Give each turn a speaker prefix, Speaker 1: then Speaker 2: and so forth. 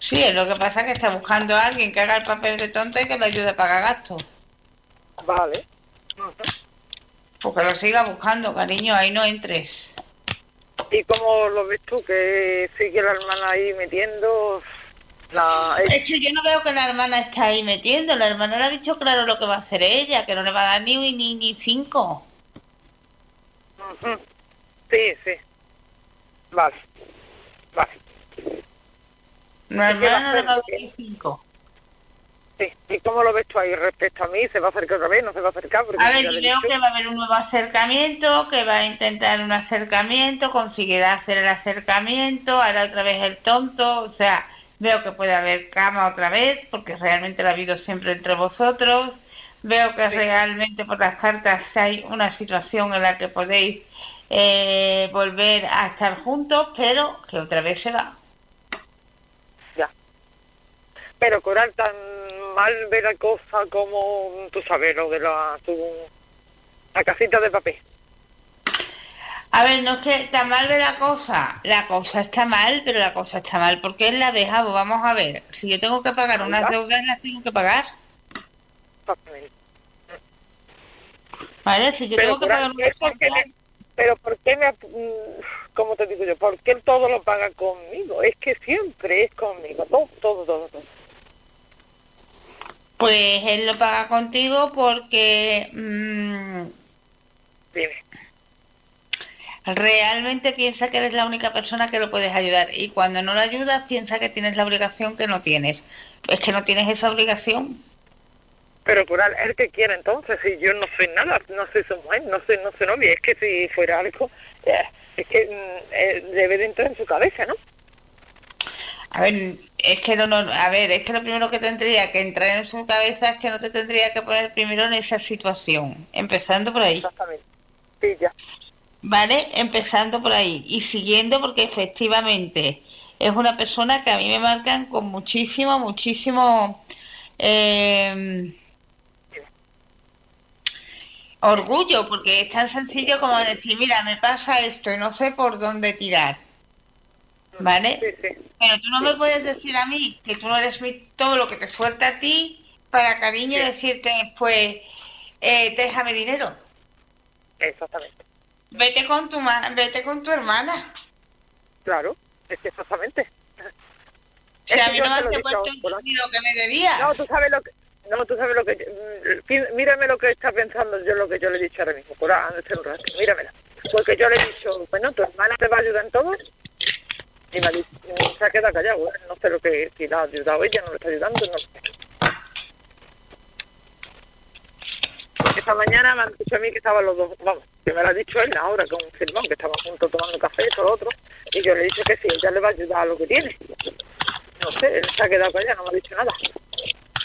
Speaker 1: Sí, es lo que pasa es que está buscando a alguien que haga el papel de tonta y que le ayude a pagar gastos.
Speaker 2: Vale. Ujú.
Speaker 1: Porque lo siga buscando, cariño, ahí no entres.
Speaker 2: ¿Y cómo lo ves tú? Que sigue la hermana ahí metiendo la...
Speaker 1: Es que yo no veo que la hermana está ahí metiendo. La hermana le ha dicho claro lo que va a hacer ella, que no le va a dar ni cinco.
Speaker 2: Ujú. Sí, sí. Vale, vale.
Speaker 1: La
Speaker 2: ¿Y qué va a
Speaker 1: hermana no le
Speaker 2: hacer?
Speaker 1: va a dar ni cinco.
Speaker 2: Sí. ¿Y cómo lo ves tú ahí respecto a mí? ¿Se va a acercar otra vez? ¿No se va a acercar? Porque
Speaker 1: A
Speaker 2: como
Speaker 1: ver,
Speaker 2: ya
Speaker 1: yo
Speaker 2: le he
Speaker 1: veo
Speaker 2: dicho...
Speaker 1: que va a haber un nuevo acercamiento, que va a intentar un acercamiento, conseguirá hacer el acercamiento, hará otra vez el tonto, o sea, veo que puede haber cama otra vez, porque realmente la ha habido siempre entre vosotros, veo que
Speaker 2: Sí,
Speaker 1: realmente por las cartas hay una situación en la que podéis volver a estar juntos, pero que otra vez se va.
Speaker 2: ya. Pero Coral, tan mal ve la cosa como tú sabes, lo de la casita de papel.
Speaker 1: A ver, no es que está mal de la cosa está mal, pero la cosa está mal porque él la ha dejado. Vamos a ver, si yo tengo que pagar
Speaker 2: Ahí
Speaker 1: unas
Speaker 2: va,
Speaker 1: deudas, las tengo que pagar,
Speaker 2: exactamente.
Speaker 1: ¿vale? Si yo
Speaker 2: Pero
Speaker 1: tengo que
Speaker 2: Coral,
Speaker 1: pagar unas
Speaker 2: ¿qué por qué
Speaker 1: cuentas,
Speaker 2: pero por qué cómo te digo yo? ¿Por qué él todo lo paga conmigo? Es que siempre es conmigo, todo, todo, todo, todo.
Speaker 1: pues él lo paga contigo porque
Speaker 2: Dime,
Speaker 1: realmente piensa que eres la única persona que lo puedes ayudar y cuando no lo ayudas piensa que tienes la obligación que no tienes. Es que no tienes esa obligación.
Speaker 2: pero Coral, ¿él qué quiere entonces? Si yo no soy nada, no soy su mujer, no soy novia, es que si fuera algo, eh, es que debe de entrar en su cabeza, ¿no?
Speaker 1: A ver, es que a ver, es que lo primero que tendría que entrar en su cabeza es que no te tendría que poner primero en esa situación, empezando por ahí,
Speaker 2: Exactamente. Sí, ya.
Speaker 1: ¿vale? Empezando por ahí y siguiendo porque efectivamente es una persona que a mí me marcan con muchísimo eh, orgullo, porque es tan sencillo como decir, mira, me pasa esto y no sé por dónde tirar, ¿vale?
Speaker 2: Sí, sí,
Speaker 1: Pero tú no
Speaker 2: sí,
Speaker 1: me puedes decir a mí que tú no eres todo lo que te suelta a ti para cariño
Speaker 2: sí,
Speaker 1: decirte después, déjame dinero.
Speaker 2: exactamente.
Speaker 1: Vete con tu hermana.
Speaker 2: Claro, es que exactamente.
Speaker 1: Si
Speaker 2: Es
Speaker 1: a
Speaker 2: que
Speaker 1: mí
Speaker 2: yo
Speaker 1: no me
Speaker 2: te
Speaker 1: has
Speaker 2: lo he
Speaker 1: devuelto
Speaker 2: dicho, Coral.
Speaker 1: ni lo que me debías.
Speaker 2: No, tú sabes lo que... No, tú sabes lo que... mírame lo que está pensando yo, lo que yo le he dicho ahora mismo. Coral, ándate un rato, míramela. Porque yo le he dicho, bueno, tu hermana te va a ayudar en todo. Y me ha dicho, se ha quedado callado. Bueno, no sé lo que... Si la ha ayudado ella, no le está ayudando, no sé. Esta mañana me han dicho a mí que estaban los dos... Vamos, que me lo ha dicho él ahora con un firmón, que estaban juntos tomando café, todo lo otro. Y yo le he dicho que sí, ella le va a ayudar a lo que tiene. No sé, él se ha quedado callado, no me ha dicho nada.